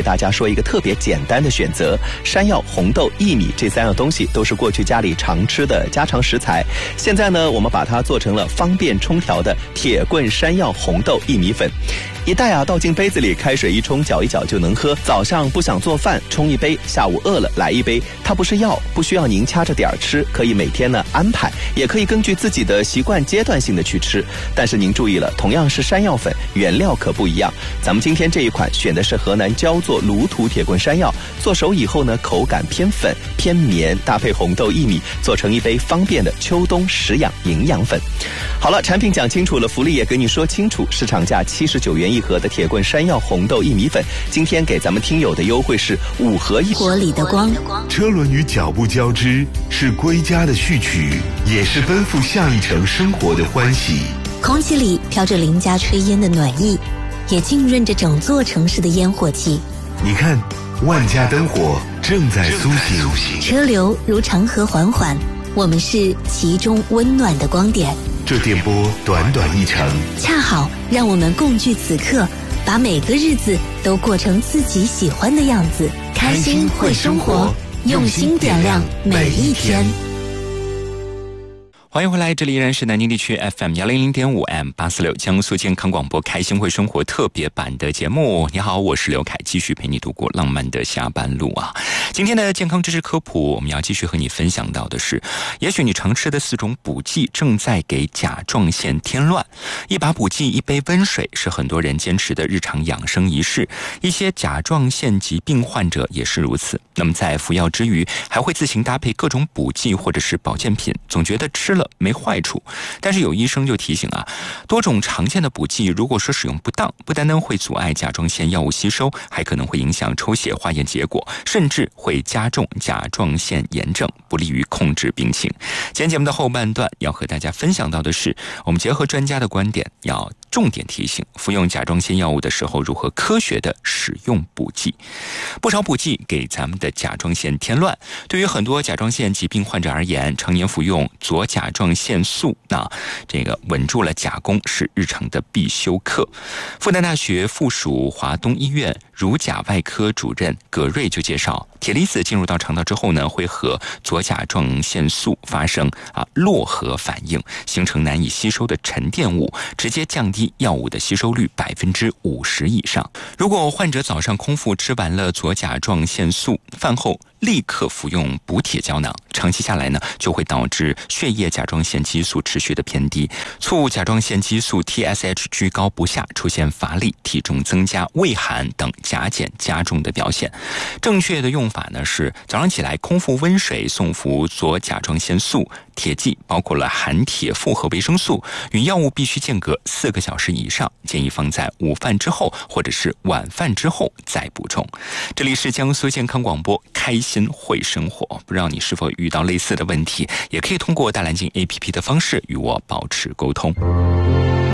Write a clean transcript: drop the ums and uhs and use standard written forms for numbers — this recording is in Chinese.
大家说一个特别简单的选择：山药、红豆、薏米这3样东西都是过去家里常吃的家常食材。现在呢，我们把它做成了方便冲调的铁棍山药红豆薏米粉。一袋倒进杯子里，开水一冲，搅一搅就能喝。早上不想做饭，冲一杯；下午饿了来一杯。它不是药，不需要您掐着点吃，可以每天呢安排，也可以根据自己的习惯阶段性的去吃。但是您注意了，同样是山药粉，原料可不一样。咱们今天这一款选的是河南焦作卤土铁棍山药，做熟以后呢，口感偏粉偏绵，搭配红豆薏米，做成一杯方便的秋冬食养营养粉。好了，产品讲清楚了，福利也给你说清楚，市场价79元一盒的铁棍山药红豆薏米粉，今天给咱们听友的优惠是5盒1。 活里的光， 车轮与脚步交织，是归家的序曲，也是奔赴下一程生活的欢喜。 空气里飘着邻家炊烟的暖意，也浸润着整座城市的烟火气。 你看，万家灯火正在苏醒， 车流如长河缓缓，我们是其中温暖的光点。 这电波短短一程， 恰好让我们共聚此刻，把每个日子都过成自己喜欢的样子。开心会生活，用心点亮每一天。 欢迎回来，这里依然是南京地区 FM 100.5 M846 江苏健康广播开心会生活特别版的节目。你好，我是刘凯，继续陪你度过浪漫的下班路啊。今天的健康知识科普，我们要继续和你分享到的是，也许你常吃的4种补剂正在给甲状腺添乱。一把补剂，一杯温水，是很多人坚持的日常养生仪式。一些甲状腺疾病患者也是如此。那么在服药之余，还会自行搭配各种补剂或者是保健品，总觉得吃了没坏处。但是有医生就提醒啊，多种常见的补剂如果说使用不当，不单单会阻碍甲状腺药物吸收，还可能会影响抽血化验结果，甚至会加重甲状腺炎症，不利于控制病情。今天节目的后半段要和大家分享到的是，我们结合专家的观点，要重点提醒服用甲状腺药物的时候如何科学的使用补剂。不少补剂给咱们的甲状腺添乱，对于很多甲状腺疾病患者而言，常年服用左甲状腺素，那这个稳住了甲功是日常的必修课。复旦大学附属华东医院乳甲外科主任葛瑞就介绍，铁离子进入到肠道之后呢，会和左甲状腺素发生络合反应，形成难以吸收的沉淀物，直接降低药物的吸收率50%以上。如果患者早上空腹吃完了左甲状腺素，饭后立刻服用补铁胶囊，长期下来呢，就会导致血液甲状腺激素持续的偏低，促甲状腺激素 TSH 居高不下，出现乏力、体重增加、畏寒等甲减加重的表现。正确的用法呢是早上起来空腹温水送服左甲状腺素。铁剂包括了含铁复合维生素，与药物必须间隔4个小时以上，建议放在午饭之后或者是晚饭之后再补充。这里是江苏健康广播，开心会生活。不知道你是否遇到类似的问题，也可以通过大蓝鲸 APP 的方式与我保持沟通。